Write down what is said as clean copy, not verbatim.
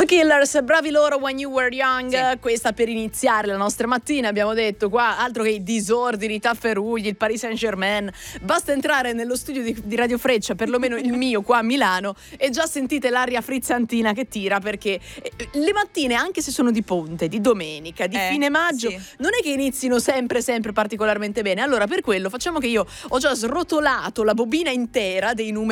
Killers, bravi loro, When You Were Young, Sì. questa per iniziare la nostra mattina, abbiamo detto qua, altro che i disordini, i tafferugli, il Paris Saint-Germain, basta entrare nello studio di Radio Freccia, perlomeno il mio qua a Milano, e già sentite l'aria frizzantina che tira, perché le mattine, anche se sono di ponte, di domenica, di fine maggio, sì. non è che inizino sempre particolarmente bene. Allora per quello facciamo che io ho già srotolato la bobina intera dei numeri